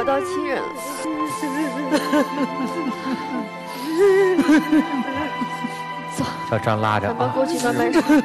找到亲人了。走， 小张拉着咱们过去慢慢说。